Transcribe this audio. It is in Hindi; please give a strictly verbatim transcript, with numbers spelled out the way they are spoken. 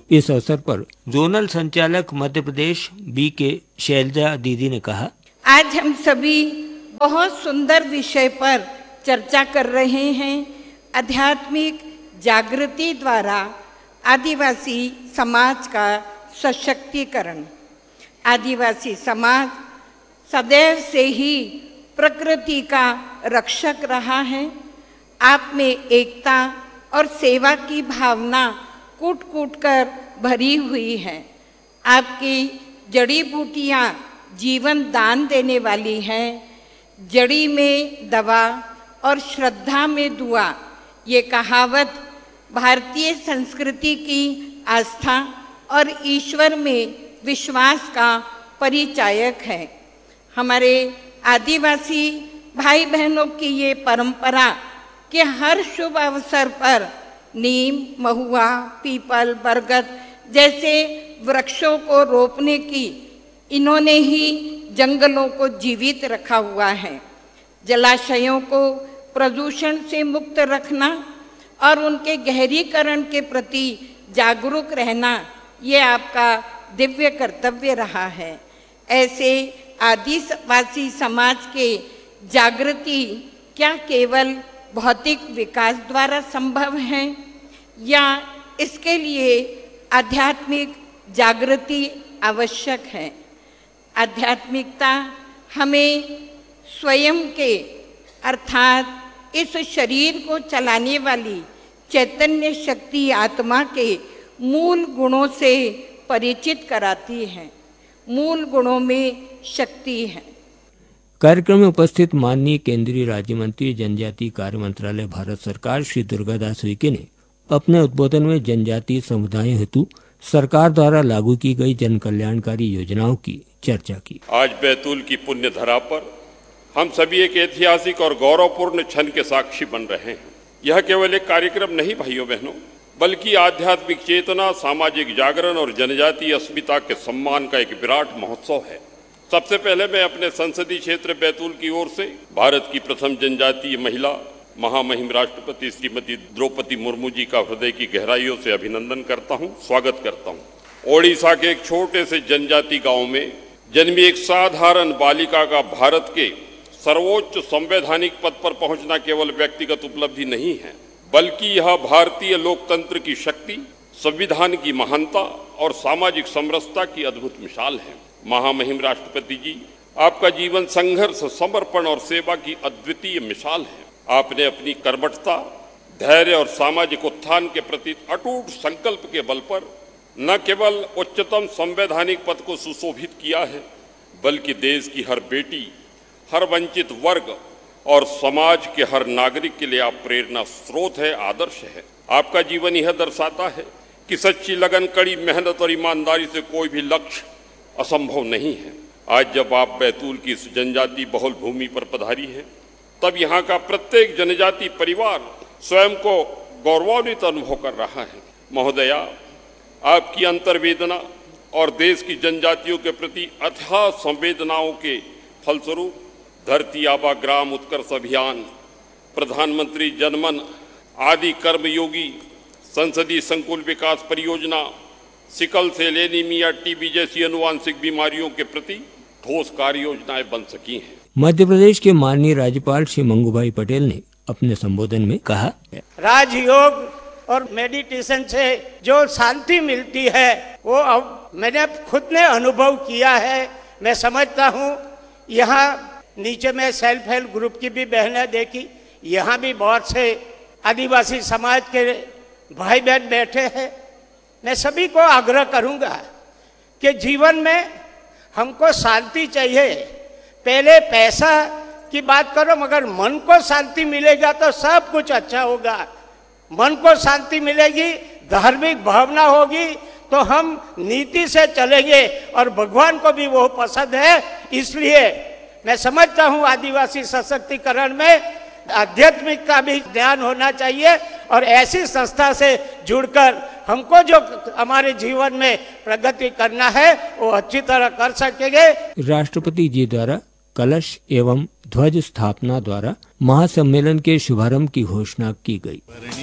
इस अवसर पर जोनल संचालक मध्य प्रदेश बी के शैलजा दीदी ने कहा, आज हम सभी बहुत सुंदर विषय पर चर्चा कर रहे हैं। आध्यात्मिक जागृति द्वारा आदिवासी समाज का सशक्तिकरण। आदिवासी समाज सदैव से ही प्रकृति का रक्षक रहा है। आप में एकता और सेवा की भावना कूट कूट कर भरी हुई है। आपकी जड़ी बूटियाँ जीवन दान देने वाली हैं। जड़ी में दवा और श्रद्धा में दुआ, ये कहावत भारतीय संस्कृति की आस्था और ईश्वर में विश्वास का परिचायक है। हमारे आदिवासी भाई बहनों की ये परंपरा कि हर शुभ अवसर पर नीम, महुआ, पीपल, बरगद जैसे वृक्षों को रोपने की इन्होंने ही जंगलों को जीवित रखा हुआ है। जलाशयों को प्रदूषण से मुक्त रखना और उनके गहरीकरण के प्रति जागरूक रहना, ये आपका दिव्य कर्तव्य रहा है। ऐसे आदिवासी समाज के जागृति क्या केवल भौतिक विकास द्वारा संभव है या इसके लिए आध्यात्मिक जागृति आवश्यक है। आध्यात्मिकता हमें स्वयं के अर्थात इस शरीर को चलाने वाली चैतन्य शक्ति आत्मा के मूल गुणों से परिचित कराती है। मूल गुणों में शक्ति है। कार्यक्रम में उपस्थित माननीय केंद्रीय राज्य मंत्री जनजातीय कार्य मंत्रालय भारत सरकार श्री दुर्गादास उइके ने अपने उद्बोधन में जनजातीय समुदायों हेतु सरकार द्वारा लागू की गई जन कल्याणकारी योजनाओं की चर्चा की। आज बैतूल की पुण्य धरा पर हम सभी एक ऐतिहासिक और गौरवपूर्ण क्षण के साक्षी बन रहे हैं। यह केवल एक कार्यक्रम नहीं भाइयों बहनों, बल्कि आध्यात्मिक चेतना, सामाजिक जागरण और जनजातीय अस्मिता के सम्मान का एक विराट महोत्सव है। सबसे पहले मैं अपने संसदीय क्षेत्र बैतूल की ओर से भारत की प्रथम जनजातीय महिला महामहिम राष्ट्रपति श्रीमती द्रौपदी मुर्मू जी का हृदय की गहराइयों से अभिनंदन करता हूं, स्वागत करता हूं। ओडिशा के एक छोटे से जनजाति गांव में जन्मी एक साधारण बालिका का भारत के सर्वोच्च संवैधानिक पद पर पहुंचना केवल व्यक्तिगत उपलब्धि नहीं है, बल्कि यह भारतीय लोकतंत्र की शक्ति, संविधान की महानता और सामाजिक समरसता की अद्भुत मिसाल है। महामहिम राष्ट्रपति जी, आपका जीवन संघर्ष, समर्पण और सेवा की अद्वितीय मिसाल है। आपने अपनी कर्मठता, धैर्य और सामाजिक उत्थान के प्रति अटूट संकल्प के बल पर न केवल उच्चतम संवैधानिक पद को सुशोभित किया है, बल्कि देश की हर बेटी, हर वंचित वर्ग और समाज के हर नागरिक के लिए आप प्रेरणा स्रोत है, आदर्श है। आपका जीवन यह दर्शाता है कि सच्ची लगन, कड़ी मेहनत और ईमानदारी से कोई भी लक्ष्य असंभव नहीं है। आज जब आप बैतूल की इस जनजाति बहुल भूमि पर पधारी हैं, तब यहाँ का प्रत्येक जनजाति परिवार स्वयं को गौरवान्वित अनुभव कर रहा है। महोदया, आपकी अंतर्वेदना और देश की जनजातियों के प्रति अथाह संवेदनाओं के फलस्वरूप धरती आबा ग्राम उत्कर्ष अभियान, प्रधानमंत्री जनमन आदि कर्मयोगी, संसदीय संकुल विकास परियोजना, सिकल सेल एनीमिया, टीबी जैसी अनुवांशिक बीमारियों के प्रति ठोस कार्य योजनाएं बन सकी हैं। मध्य प्रदेश के माननीय राज्यपाल श्री मंगूभाई पटेल ने अपने संबोधन में कहा, राजयोग और मेडिटेशन से जो शांति मिलती है वो अब मैंने खुद ने अनुभव किया है। मैं समझता हूँ यहाँ नीचे में सेल्फ हेल्प ग्रुप की भी बहनें देखी, यहाँ भी बहुत से आदिवासी समाज के भाई बहन बैठे हैं। मैं सभी को आग्रह करूँगा कि जीवन में हमको शांति चाहिए। पहले पैसा की बात करो, मगर मन को शांति मिलेगा तो सब कुछ अच्छा होगा। मन को शांति मिलेगी, धार्मिक भावना होगी तो हम नीति से चलेंगे और भगवान को भी वो पसंद है। इसलिए मैं समझता हूँ आदिवासी सशक्तिकरण में आध्यात्मिक का भी ध्यान होना चाहिए और ऐसी संस्था से जुड़कर हमको जो हमारे जीवन में प्रगति करना है वो अच्छी तरह कर सकेंगे। राष्ट्रपति जी द्वारा कलश एवं ध्वज स्थापना द्वारा महासम्मेलन के शुभारंभ की घोषणा की गई।